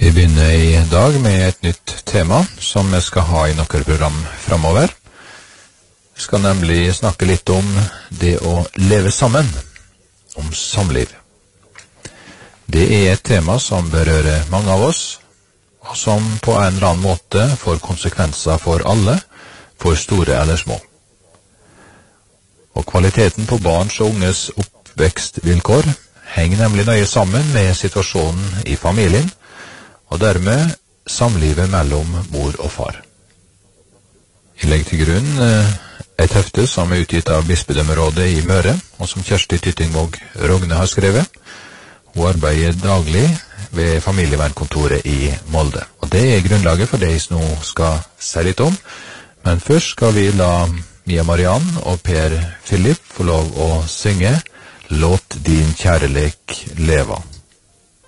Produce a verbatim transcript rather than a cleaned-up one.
Vi begynner i dag med et nytt tema som vi skal ha i noen program fremover. Vi skal nemlig snakke litt om det å leve sammen, om samliv. Det er et tema som berører mange av oss, og som på en eller annen måte får konsekvenser for alle, for store eller små. Og kvaliteten på barns og unges oppvekstvilkår henger nemlig nøye sammen med situasjonen i familien, og dermed samlivet mellom mor og far. Jeg legger til grunn eh, et hefte som er utgitt av Bispedømmerådet i Møre, og som Kjersti Tyttingvåg Rogne har skrevet. Hun arbeider daglig ved familievernkontoret i Molde. Og det er grunnlaget for det jeg nå skal si litt om. Men først skal vi la Mia Mariann og Per Philip få lov å synge «Låt din kjærleik leva».